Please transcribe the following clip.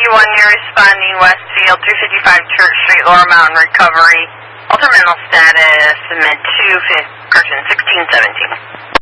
51, you're responding Westfield, 355 Church Street, Laurel Mountain Recovery. Ultra mental status, mid-2, correction, 1617.